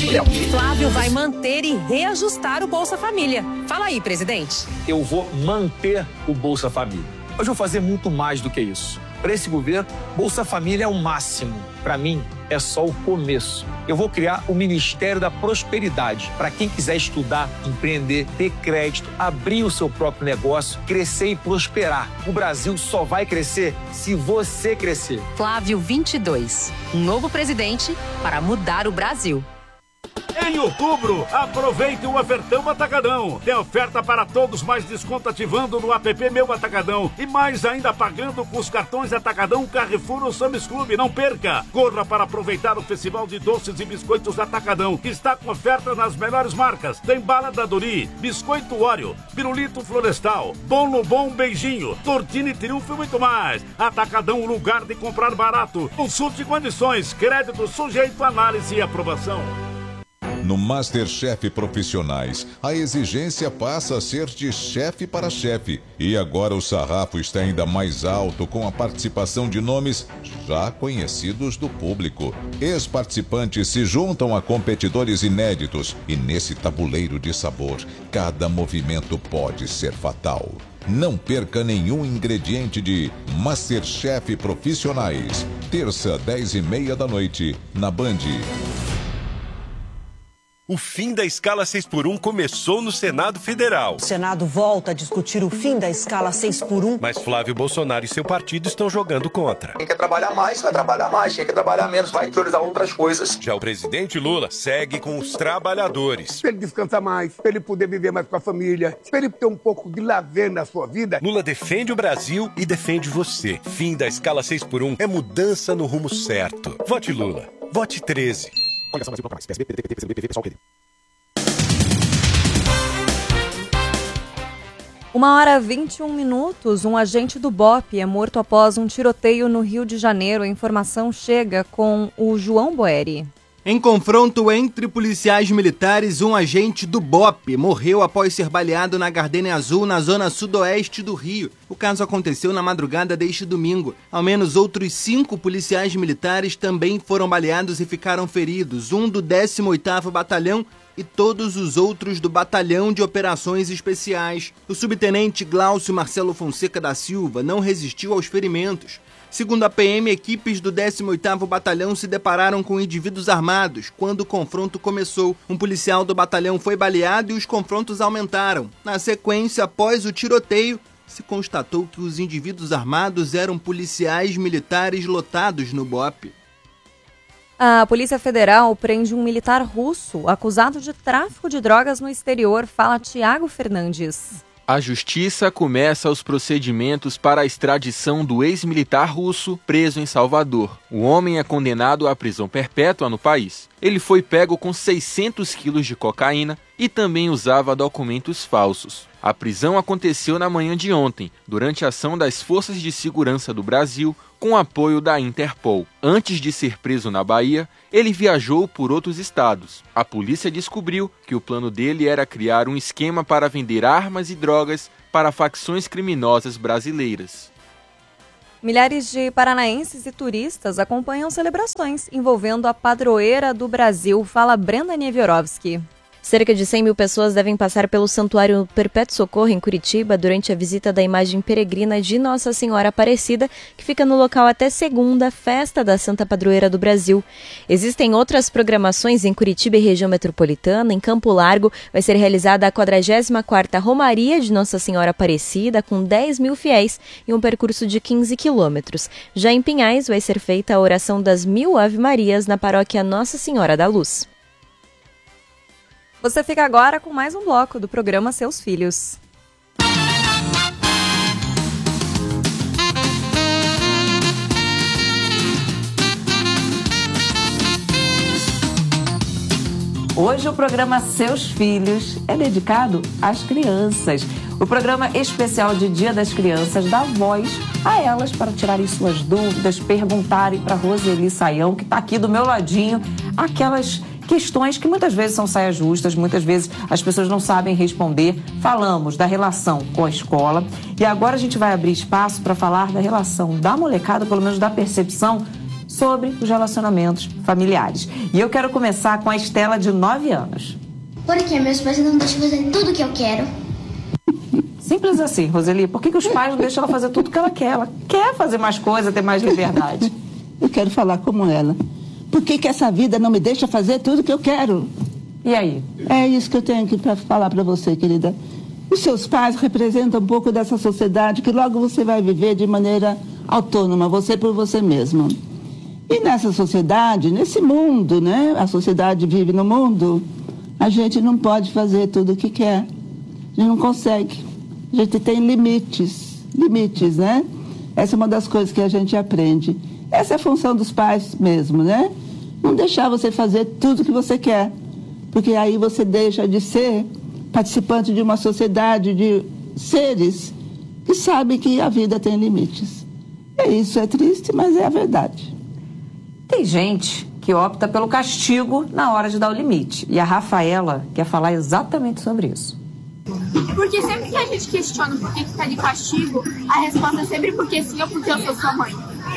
Família. Flávio vai manter e reajustar o Bolsa Família. Fala aí, presidente. Eu vou manter o Bolsa Família. Mas vou fazer muito mais do que isso. Para esse governo, Bolsa Família é o máximo. Para mim, é só o começo. Eu vou criar o Ministério da Prosperidade para quem quiser estudar, empreender, ter crédito, abrir o seu próprio negócio, crescer e prosperar. O Brasil só vai crescer se você crescer. Flávio 22, um novo presidente para mudar o Brasil. Em outubro, aproveite o ofertão Atacadão. Tem oferta para todos, mais desconto ativando no app Meu Atacadão. E mais ainda pagando com os cartões Atacadão, Carrefour ou Sam's Club. Não perca! Corra para aproveitar o Festival de Doces e Biscoitos Atacadão, que está com ofertas nas melhores marcas. Tem bala da Dori, biscoito Oreo, pirulito Florestal, bom no bom beijinho, tortini Triunfo e muito mais. Atacadão, lugar de comprar barato. Consulte condições, crédito sujeito a análise e aprovação. No MasterChef Profissionais, a exigência passa a ser de chefe para chefe. E agora o sarrafo está ainda mais alto com a participação de nomes já conhecidos do público. Ex-participantes se juntam a competidores inéditos e nesse tabuleiro de sabor, cada movimento pode ser fatal. Não perca nenhum ingrediente de MasterChef Profissionais. Terça, 10h30 da noite, na Band. O fim da escala 6x1 começou no Senado Federal. O Senado volta a discutir o fim da escala 6x1. Mas Flávio Bolsonaro e seu partido estão jogando contra. Quem quer trabalhar mais, vai trabalhar mais. Quem quer trabalhar menos, vai priorizar outras coisas. Já o presidente Lula segue com os trabalhadores. Para ele descansar mais, para ele poder viver mais com a família, para ele ter um pouco de lazer na sua vida. Lula defende o Brasil e defende você. Fim da escala 6x1 é mudança no rumo certo. Vote Lula. Vote 13. Coligação Brasil mais. PSB, PDT, PCdoB, PSOL, PD. 1h21, um agente do BOPE é morto após um tiroteio no Rio de Janeiro. A informação chega com o João Boeri. Em confronto entre policiais militares, um agente do BOPE morreu após ser baleado na Gardenia Azul, na zona sudoeste do Rio. O caso aconteceu na madrugada deste domingo. Ao menos outros 5 policiais militares também foram baleados e ficaram feridos, um do 18º Batalhão e todos os outros do Batalhão de Operações Especiais. O subtenente Glaucio Marcelo Fonseca da Silva não resistiu aos ferimentos. Segundo a PM, equipes do 18º Batalhão se depararam com indivíduos armados quando o confronto começou. Um policial do batalhão foi baleado e os confrontos aumentaram. Na sequência, após o tiroteio, se constatou que os indivíduos armados eram policiais militares lotados no BOPE. A Polícia Federal prende um militar russo acusado de tráfico de drogas no exterior. Fala Tiago Fernandes. A Justiça começa os procedimentos para a extradição do ex-militar russo preso em Salvador. O homem é condenado à prisão perpétua no país. Ele foi pego com 600 quilos de cocaína e também usava documentos falsos. A prisão aconteceu na manhã de ontem, durante a ação das Forças de Segurança do Brasil, com apoio da Interpol. Antes de ser preso na Bahia, ele viajou por outros estados. A polícia descobriu que o plano dele era criar um esquema para vender armas e drogas para facções criminosas brasileiras. Milhares de paranaenses e turistas acompanham celebrações envolvendo a padroeira do Brasil. Fala Brenda Niewiorowski. Cerca de 100 mil pessoas devem passar pelo Santuário Perpétuo Socorro, em Curitiba, durante a visita da imagem peregrina de Nossa Senhora Aparecida, que fica no local até segunda, festa da Santa Padroeira do Brasil. Existem outras programações em Curitiba e região metropolitana. Em Campo Largo vai ser realizada a 44ª Romaria de Nossa Senhora Aparecida, com 10 mil fiéis em um percurso de 15 quilômetros. Já em Pinhais vai ser feita a oração das 1000 Ave-Marias na paróquia Nossa Senhora da Luz. Você fica agora com mais um bloco do programa Seus Filhos. Hoje o programa Seus Filhos é dedicado às crianças. O programa especial de Dia das Crianças dá voz a elas para tirarem suas dúvidas, perguntarem para a Roseli Saião, que está aqui do meu ladinho, aquelas questões que muitas vezes são saias justas, muitas vezes as pessoas não sabem responder. Falamos da relação com a escola e agora a gente vai abrir espaço para falar da relação da molecada, pelo menos da percepção sobre os relacionamentos familiares. E eu quero começar com a Estela, de 9 anos. Porque meus pais não deixam fazer tudo que eu quero. Simples assim, Roseli. Por que os pais não deixam ela fazer tudo o que ela quer? Ela quer fazer mais coisas, ter mais liberdade. Eu quero falar como ela. Por que essa vida não me deixa fazer tudo que eu quero? E aí? É isso que eu tenho que falar para você, querida. Os seus pais representam um pouco dessa sociedade que logo você vai viver de maneira autônoma, você por você mesmo. E nessa sociedade, nesse mundo, né? A sociedade vive no mundo, a gente não pode fazer tudo o que quer. A gente não consegue. A gente tem limites, né? Essa é uma das coisas que a gente aprende. Essa é a função dos pais mesmo, né? Não deixar você fazer tudo que você quer, porque aí você deixa de ser participante de uma sociedade de seres que sabem que a vida tem limites. Isso é triste, mas é a verdade. Tem gente que opta pelo castigo na hora de dar o limite. E a Rafaela quer falar exatamente sobre isso. Porque sempre que a gente questiona por que tá de castigo, a resposta é sempre porque sim ou porque eu sou sua mãe.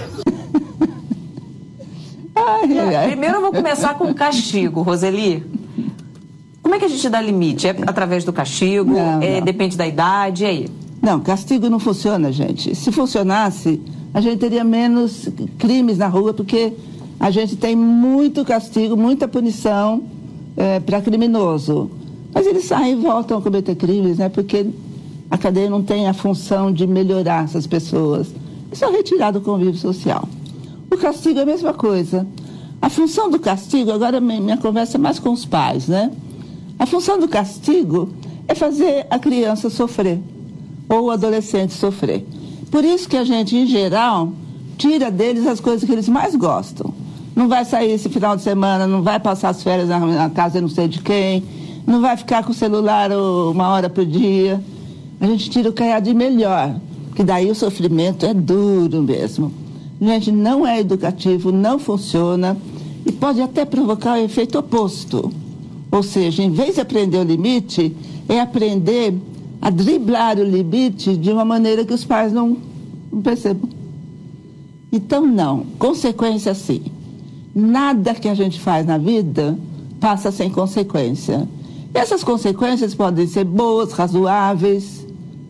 Primeiro eu vou começar com o castigo, Roseli. Como é que a gente dá limite? É através do castigo? Não. Depende da idade? E aí? Não, castigo não funciona, gente. Se funcionasse, a gente teria menos crimes na rua, porque a gente tem muito castigo, muita punição para criminoso. Mas eles saem e voltam a cometer crimes, né? Porque a cadeia não tem a função de melhorar essas pessoas. Isso é retirar do convívio social. O castigo é a mesma coisa. A função do castigo, agora minha conversa é mais com os pais, né? A função do castigo é fazer a criança sofrer, ou o adolescente sofrer. Por isso que a gente, em geral, tira deles as coisas que eles mais gostam. Não vai sair esse final de semana, não vai passar as férias na casa de não sei de quem, não vai ficar com o celular 1 hora por dia. A gente tira o que é de melhor, que daí o sofrimento é duro mesmo. Gente, não é educativo, não funciona e pode até provocar o efeito oposto. Ou seja, em vez de aprender o limite, é aprender a driblar o limite de uma maneira que os pais não percebam. Então, não. Consequência, sim. Nada que a gente faz na vida passa sem consequência. E essas consequências podem ser boas, razoáveis,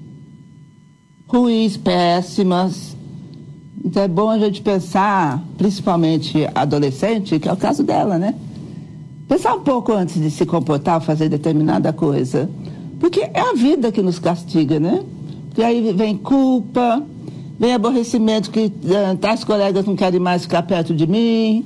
ruins, péssimas. Então é bom a gente pensar, principalmente adolescente, que é o caso dela, né? Pensar um pouco antes de se comportar, fazer determinada coisa. Porque é a vida que nos castiga, né? Porque aí vem culpa, vem aborrecimento que tais colegas não querem mais ficar perto de mim.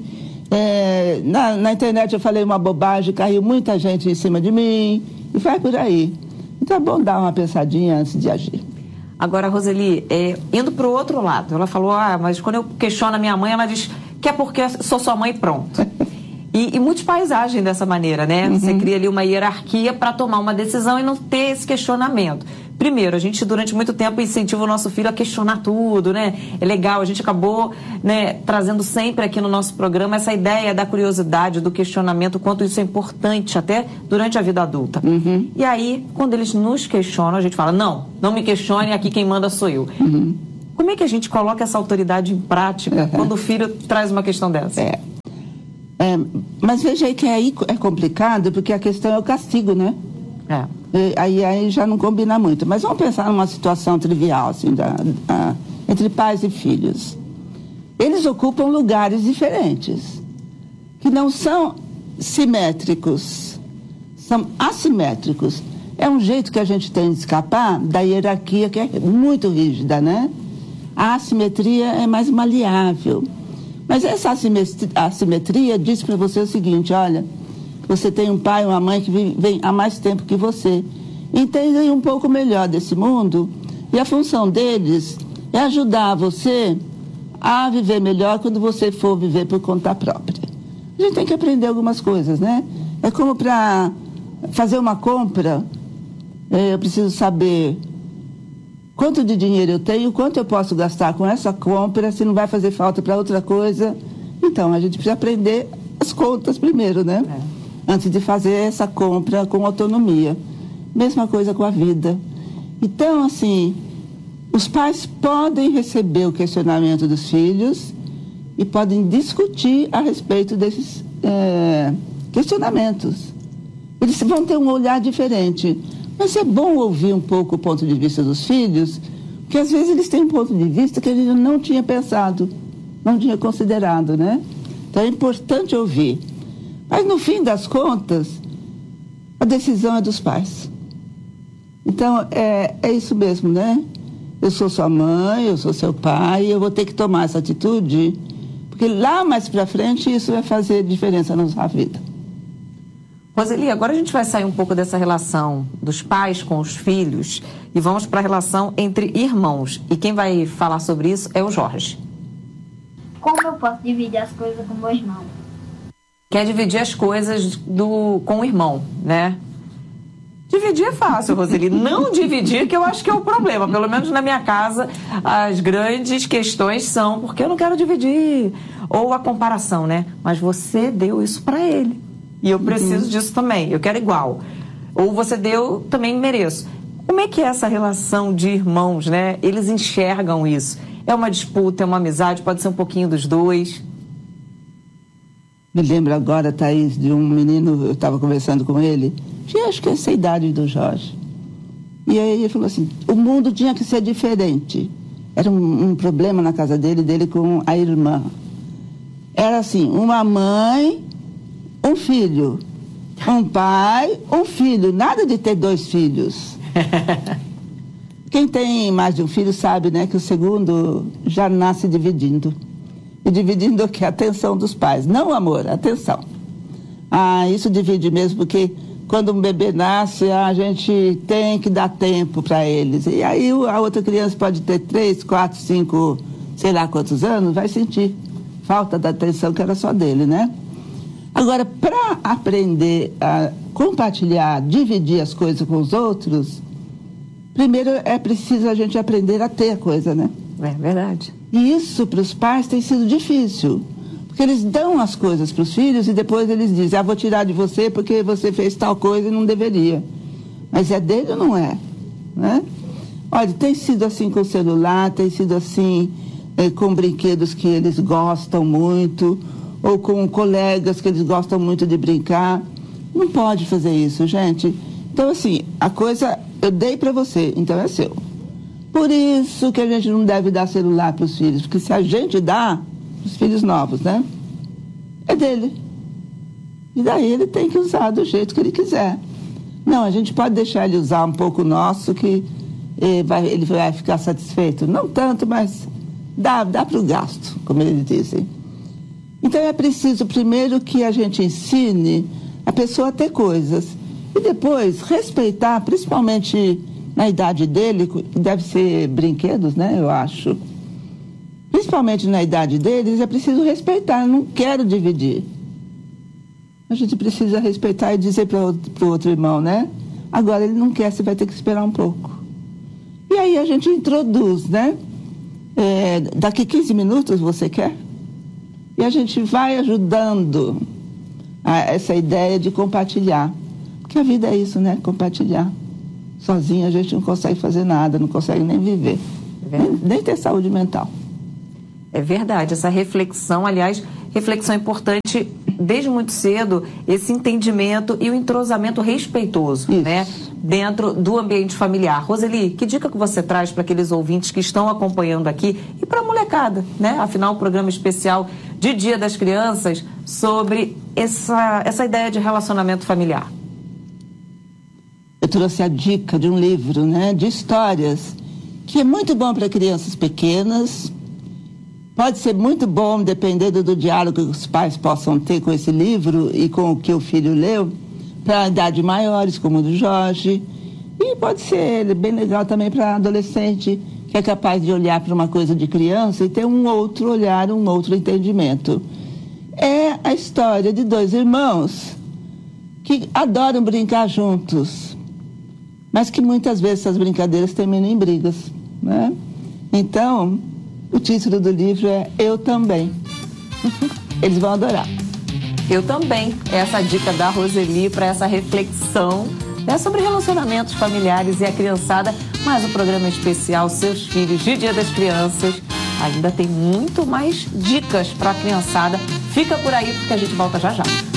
Na internet eu falei uma bobagem, caiu muita gente em cima de mim, e vai por aí. Então é bom dar uma pensadinha antes de agir. Agora, Roseli, indo para o outro lado, ela falou, mas quando eu questiono a minha mãe, ela diz que é porque eu sou sua mãe, pronto. E muitos pais agem dessa maneira, né? Você cria ali uma hierarquia para tomar uma decisão e não ter esse questionamento. Primeiro, a gente durante muito tempo incentiva o nosso filho a questionar tudo, né? É legal, a gente acabou, né, trazendo sempre aqui no nosso programa essa ideia da curiosidade, do questionamento, o quanto isso é importante até durante a vida adulta. E aí, quando eles nos questionam, a gente fala, não me questione, aqui quem manda sou eu. Como é que a gente coloca essa autoridade em prática quando o filho traz uma questão dessa? Mas veja aí que aí é complicado, porque a questão é o castigo, né? Aí já não combina muito. Mas vamos pensar numa situação trivial, assim, entre pais e filhos. Eles ocupam lugares diferentes, que não são simétricos, são assimétricos. É um jeito que a gente tem de escapar da hierarquia, que é muito rígida, né? A assimetria é mais maleável. Mas essa assimetria diz para você o seguinte, olha, você tem um pai e uma mãe que vem há mais tempo que você. Entendem um pouco melhor desse mundo e a função deles é ajudar você a viver melhor quando você for viver por conta própria. A gente tem que aprender algumas coisas, né? É como para fazer uma compra, eu preciso saber quanto de dinheiro eu tenho, quanto eu posso gastar com essa compra, se não vai fazer falta para outra coisa. Então, a gente precisa aprender as contas primeiro, né? Antes de fazer essa compra com autonomia. Mesma coisa com a vida. Então, assim, os pais podem receber o questionamento dos filhos e podem discutir a respeito desses questionamentos. Eles vão ter um olhar diferente. Mas é bom ouvir um pouco o ponto de vista dos filhos, porque às vezes eles têm um ponto de vista que a gente não tinha pensado, não tinha considerado, né? Então é importante ouvir. Mas no fim das contas, a decisão é dos pais. Então é isso mesmo, né? Eu sou sua mãe, eu sou seu pai, eu vou ter que tomar essa atitude, porque lá mais pra frente isso vai fazer diferença na sua vida. Roseli, agora a gente vai sair um pouco dessa relação dos pais com os filhos e vamos para a relação entre irmãos. E quem vai falar sobre isso é o Jorge. Como eu posso dividir as coisas com meu irmão? Quer dividir as coisas com o irmão, né? Dividir é fácil, Roseli. Não dividir, que eu acho que é o problema. Pelo menos na minha casa, as grandes questões são porque eu não quero dividir. Ou a comparação, né? Mas você deu isso para ele. E eu preciso disso também, eu quero igual. Ou você deu, também mereço. Como é que é essa relação de irmãos, né? Eles enxergam isso. É uma disputa, é uma amizade, pode ser um pouquinho dos dois. Me lembro agora, Thaís, de um menino, eu estava conversando com ele, tinha acho que essa idade do Jorge. E aí ele falou assim, o mundo tinha que ser diferente. Era um problema na casa dele com a irmã. Era assim, uma mãe, um filho, um pai, um filho, nada de ter 2 filhos. Quem tem mais de um filho sabe, né, que o segundo já nasce dividindo. E dividindo o quê? A atenção dos pais. Não o amor, a atenção. Isso divide mesmo, porque quando um bebê nasce, a gente tem que dar tempo para eles. E aí a outra criança pode ter 3, 4, 5, sei lá quantos anos, vai sentir falta da atenção que era só dele, né? Agora, para aprender a compartilhar, dividir as coisas com os outros, primeiro é preciso a gente aprender a ter a coisa, né? É verdade. E isso para os pais tem sido difícil, porque eles dão as coisas para os filhos e depois eles dizem, vou tirar de você porque você fez tal coisa e não deveria. Mas é dele ou não é? Né? Olha, tem sido assim com o celular, tem sido assim com brinquedos que eles gostam muito, ou com colegas que eles gostam muito de brincar. Não pode fazer isso, gente. Então, assim, a coisa eu dei para você, então é seu. Por isso que a gente não deve dar celular para os filhos, porque se a gente dá, os filhos novos, né? É dele. E daí ele tem que usar do jeito que ele quiser. Não, a gente pode deixar ele usar um pouco o nosso, que ele vai ficar satisfeito. Não tanto, mas dá para o gasto, como eles dizem. Então é preciso primeiro que a gente ensine a pessoa a ter coisas. E depois respeitar, principalmente na idade dele, que deve ser brinquedos, né, eu acho. Principalmente na idade deles, é preciso respeitar, eu não quero dividir. A gente precisa respeitar e dizer para o outro irmão, né? Agora ele não quer, você vai ter que esperar um pouco. E aí a gente introduz, né? Daqui 15 minutos você quer? E a gente vai ajudando essa ideia de compartilhar. Porque a vida é isso, né? Compartilhar. Sozinho a gente não consegue fazer nada, não consegue nem viver. Nem ter saúde mental. É verdade, essa reflexão, aliás, reflexão importante desde muito cedo, esse entendimento e o entrosamento respeitoso, né, dentro do ambiente familiar. Roseli, que dica que você traz para aqueles ouvintes que estão acompanhando aqui e para a molecada, né? Afinal, um programa especial de Dia das Crianças sobre essa ideia de relacionamento familiar. Eu trouxe a dica de um livro, né, de histórias, que é muito bom para crianças pequenas. Pode ser muito bom, dependendo do diálogo que os pais possam ter com esse livro e com o que o filho leu, para idades maiores, como o do Jorge. E pode ser bem legal também para adolescente, que é capaz de olhar para uma coisa de criança e ter um outro olhar, um outro entendimento. É a história de 2 irmãos que adoram brincar juntos, mas que muitas vezes essas brincadeiras terminam em brigas, né? Então, o título do livro é Eu Também. Eles vão adorar. Eu também. Essa dica da Roseli para essa reflexão, né, sobre relacionamentos familiares e a criançada. Mais um programa especial, Seus Filhos, de Dia das Crianças. ainda tem muito mais dicas para a criançada. Fica por aí porque a gente volta já já.